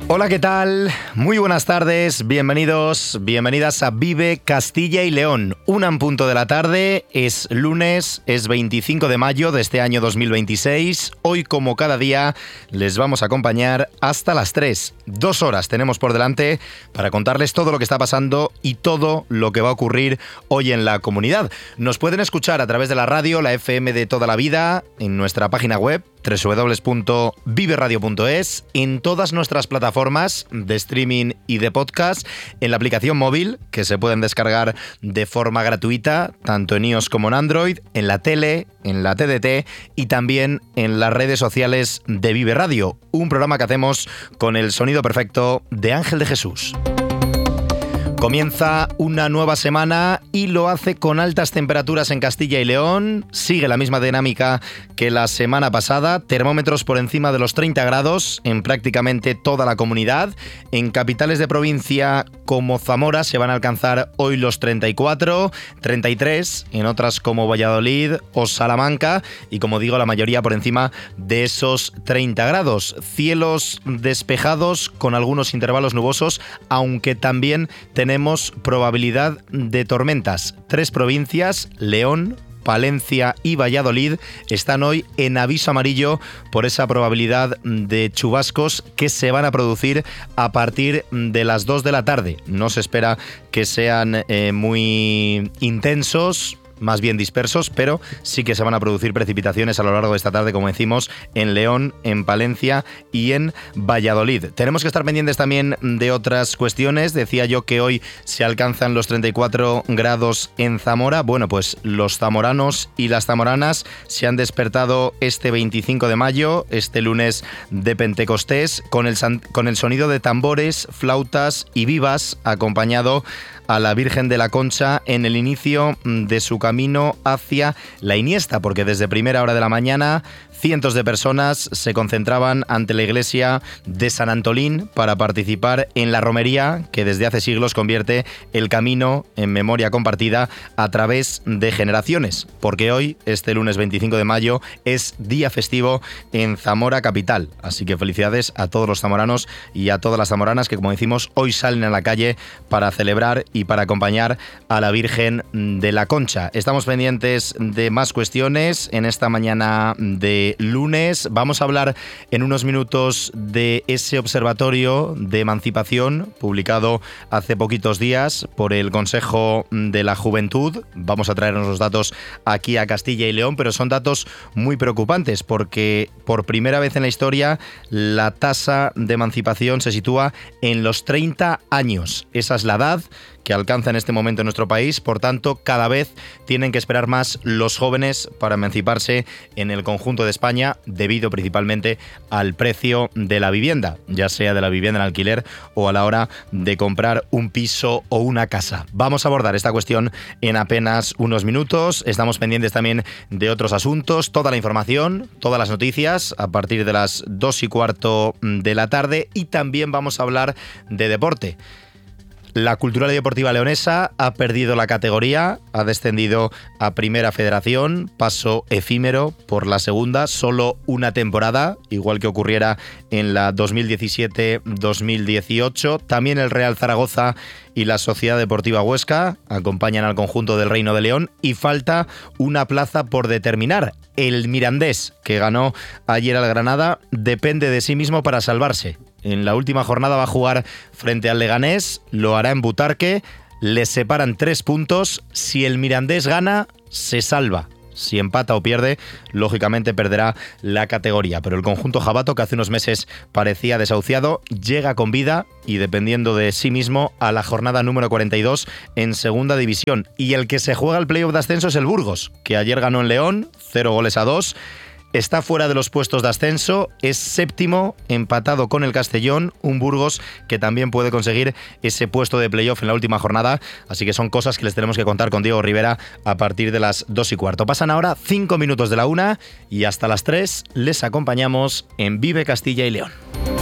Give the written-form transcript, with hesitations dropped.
Hola, ¿qué tal? Muy buenas tardes, bienvenidas a Vive Castilla y León. 1:00 de la tarde, es lunes, es 25 de mayo de este año 2026. Hoy, como cada día, les vamos a acompañar hasta las 3. 2 horas tenemos por delante para contarles todo lo que está pasando y todo lo que va a ocurrir hoy en la comunidad. Nos pueden escuchar a través de la radio, la FM de toda la vida, en nuestra página web www.viveradio.es, en todas nuestras plataformas de streaming y de podcast, en la aplicación móvil que se pueden descargar de forma gratuita, tanto en iOS como en Android, en la tele, en la TDT y también en las redes sociales de Vive Radio, un programa que hacemos con el sonido perfecto de Ángel de Jesús. Comienza una nueva semana y lo hace con altas temperaturas en Castilla y León. Sigue la misma dinámica que la semana pasada. Termómetros por encima de los 30 grados en prácticamente toda la comunidad. En capitales de provincia como Zamora se van a alcanzar hoy los 34, 33 en otras como Valladolid o Salamanca. Y como digo, la mayoría por encima de esos 30 grados. Cielos despejados con algunos intervalos nubosos, aunque también tenemos probabilidad de tormentas. 3 provincias, León, Palencia y Valladolid, están hoy en aviso amarillo por esa probabilidad de chubascos que se van a producir a partir de las 2 de la tarde. No se espera que sean muy intensos, más bien dispersos, pero sí que se van a producir precipitaciones a lo largo de esta tarde, como decimos, en León, en Palencia y en Valladolid. Tenemos que estar pendientes también de otras cuestiones. Decía yo que hoy se alcanzan los 34 grados en Zamora. Bueno, pues los zamoranos y las zamoranas se han despertado este 25 de mayo, este lunes de Pentecostés, con el sonido de tambores, flautas y vivas, acompañado a la Virgen de la Concha en el inicio de su camino hacia la Iniesta, porque desde primera hora de la mañana cientos de personas se concentraban ante la iglesia de San Antolín para participar en la romería que desde hace siglos convierte el camino en memoria compartida a través de generaciones, porque hoy, este lunes 25 de mayo, es día festivo en Zamora capital. Así que felicidades a todos los zamoranos y a todas las zamoranas que, como decimos, hoy salen a la calle para celebrar y para acompañar a la Virgen de la Concha. Estamos pendientes de más cuestiones en esta mañana de lunes. Vamos a hablar en unos minutos de ese observatorio de emancipación publicado hace poquitos días por el Consejo de la Juventud. Vamos a traernos los datos aquí a Castilla y León, pero son datos muy preocupantes porque por primera vez en la historia la tasa de emancipación se sitúa en los 30 años. Esa es la edad que alcanza en este momento en nuestro país. Por tanto, cada vez tienen que esperar más los jóvenes para emanciparse en el conjunto de España, debido principalmente al precio de la vivienda, ya sea de la vivienda en alquiler o a la hora de comprar un piso o una casa. Vamos a abordar esta cuestión en apenas unos minutos. Estamos pendientes también de otros asuntos, toda la información, todas las noticias a partir de las 2:15 de la tarde, y también vamos a hablar de deporte. La Cultural y Deportiva Leonesa ha perdido la categoría, ha descendido a Primera Federación, paso efímero por la segunda, solo una temporada, igual que ocurriera en la 2017-2018. También el Real Zaragoza y la Sociedad Deportiva Huesca acompañan al conjunto del Reino de León, y falta una plaza por determinar. El Mirandés, que ganó ayer al Granada, depende de sí mismo para salvarse. En la última jornada va a jugar frente al Leganés, lo hará en Butarque, les separan 3 puntos. Si el Mirandés gana, se salva. Si empata o pierde, lógicamente perderá la categoría. Pero el conjunto jabato, que hace unos meses parecía desahuciado, llega con vida y dependiendo de sí mismo a la jornada número 42 en segunda división. Y el que se juega el playoff de ascenso es el Burgos, que ayer ganó en León, 0-2. Está fuera de los puestos de ascenso, es séptimo, empatado con el Castellón, un Burgos que también puede conseguir ese puesto de playoff en la última jornada. Así que son cosas que les tenemos que contar con Diego Rivera a partir de las 2:15. Pasan ahora 5 minutos de la 1 y hasta las 3 les acompañamos en Vive Castilla y León.